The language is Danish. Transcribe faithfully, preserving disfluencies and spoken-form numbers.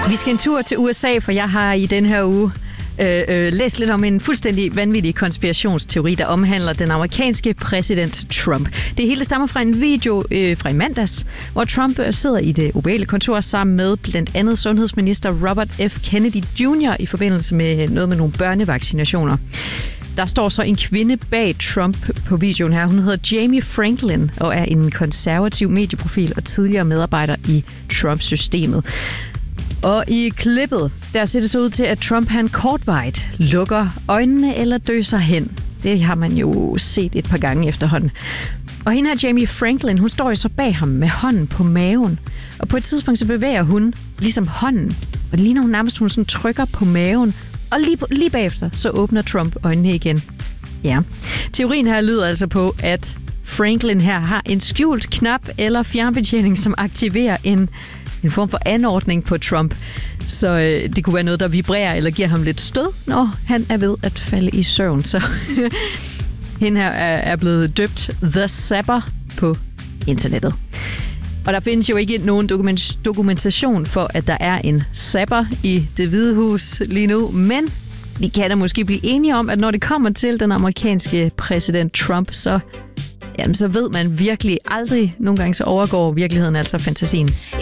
Vi skal en tur til U S A, for jeg har i den her uge øh, øh, læst lidt om en fuldstændig vanvittig konspirationsteori, der omhandler den amerikanske præsident Trump. Det hele stammer fra en video øh, fra i mandags, hvor Trump sidder i det ovale kontor sammen med blandt andet sundhedsminister Robert F. Kennedy junior i forbindelse med noget med nogle børnevaccinationer. Der står så en kvinde bag Trump på videoen her. Hun hedder Jamie Franklin og er en konservativ medieprofil og tidligere medarbejder i Trump-systemet. Og i klippet, der ser det så ud til, at Trump han kortvarigt lukker øjnene eller døser hen. Det har man jo set et par gange efterhånden. Og hende her, Jamie Franklin, hun står jo så bag ham med hånden på maven. Og på et tidspunkt så bevæger hun ligesom hånden. Og det ligner hun nærmest, hun sådan trykker på maven. Og lige, lige bagefter, så åbner Trump øjnene igen. Ja. Teorien her lyder altså på, at Franklin her har en skjult knap eller fjernbetjening, som aktiverer en, en form for anordning på Trump. Så øh, det kunne være noget, der vibrerer eller giver ham lidt stød, når han er ved at falde i søvn. Så hende her er, er blevet døbt The Zapper på internettet. Og der findes jo ikke nogen dokumentation for, at der er en zapper i Det Hvide Hus lige nu, men vi kan da måske blive enige om, at når det kommer til den amerikanske præsident Trump, så, jamen, så ved man virkelig aldrig, nogle gange så overgår virkeligheden altså fantasien.